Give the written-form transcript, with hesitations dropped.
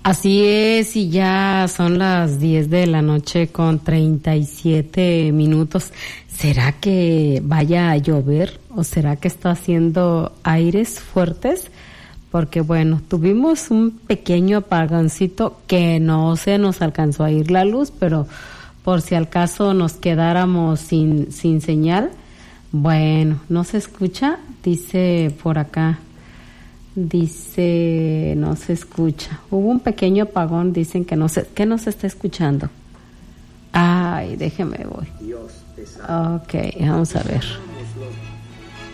Así es, y ya son las 10 de la noche con 37 minutos. ¿Será que vaya a llover o será que está haciendo aires fuertes? Porque bueno, tuvimos un pequeño apagoncito que no se nos alcanzó a ir la luz, pero por si al caso nos quedáramos sin señal. Bueno, ¿no se escucha? Dice por acá. Dice, no se escucha. Hubo un pequeño apagón, dicen que no se está escuchando. Ay, déjeme voy. Dios es... Ok, vamos a ver.